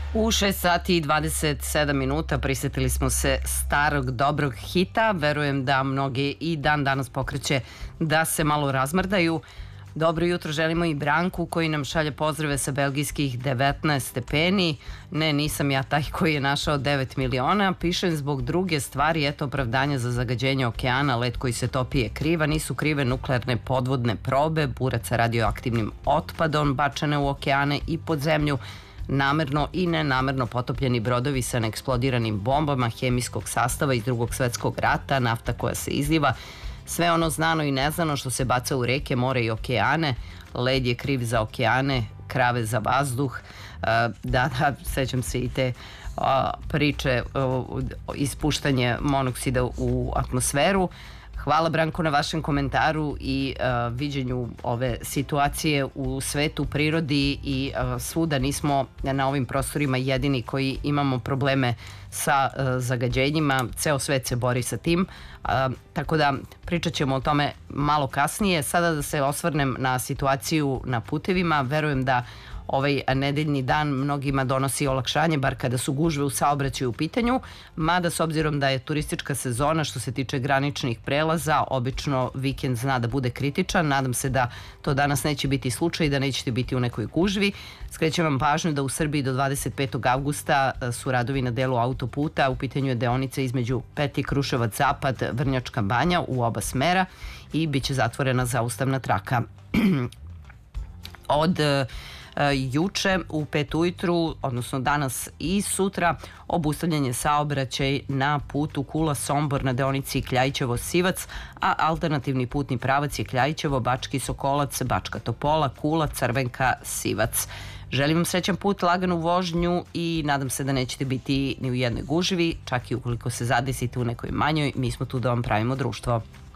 U 6 sati i 27 minuta prisetili smo se starog dobrog hita. Verujem da mnogi i dan danas pokreće da se malo razmrdaju. Dobro jutro želimo i Branku koji nam šalje pozdrave sa belgijskih 19 stepeni. Ne, nisam ja taj koji je našao 9 miliona. Pišem zbog druge stvari, eto opravdanja za zagađenje okeana, led koji se topi je kriva. Nisu krive nuklearne podvodne probe, burac sa radioaktivnim otpadom bačene u okeane i pod zemlju, namerno i nenamerno potopljeni brodovi sa neeksplodiranim bombama hemijskog sastava iz Drugog svetskog rata, nafta koja se izliva, sve ono znano i neznano što se baca u reke, more i okeane. Led je kriv za okeane, krave za vazduh. Da, sećam se i te priče ispuštanje monoksida u atmosferu. Hvala Branko na vašem komentaru i viđenju ove situacije u svetu, prirodi i svuda. Nismo na ovim prostorima jedini koji imamo probleme sa zagađenjima. Ceo svet se bori sa tim, tako da pričat ćemo o tome malo kasnije. Sada da se osvrnem na situaciju na putevima. Verujem da ovaj nedeljni dan mnogima donosi olakšanje, bar kada su gužve u saobraćaju u pitanju, mada s obzirom da je turistička sezona što se tiče graničnih prelaza, obično vikend zna da bude kritičan. Nadam se da to danas neće biti slučaj i da nećete biti u nekoj gužvi. Skrećem vam pažnju da u Srbiji do 25. avgusta su radovi na delu autoputa. U pitanju je deonica između Peti, Kruševac, Zapad, Vrnjačka Banja u oba smera i bit će zatvorena zaustavna traka. Od juče u 5 ujutru, odnosno danas i sutra, obustavljen je saobraćaj na putu Kula-Sombor na deonici Kljajićevo-Sivac, a alternativni putni pravac je Kljajićevo, Bački Sokolac, Bačka Topola, Kula, Crvenka-Sivac. Želim vam srećan put, laganu vožnju i nadam se da nećete biti ni u jednoj gužvi, čak i ukoliko se zadesite u nekoj manjoj, mi smo tu da vam pravimo društvo.